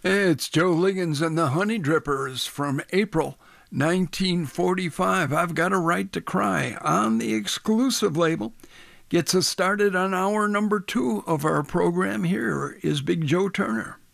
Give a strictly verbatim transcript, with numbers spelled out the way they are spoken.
It's Joe Liggins and the Honey Drippers from April nineteen forty-five. I've Got a Right to Cry on the exclusive label. Gets us started on hour number two of our program. Here is Big Joe Turner.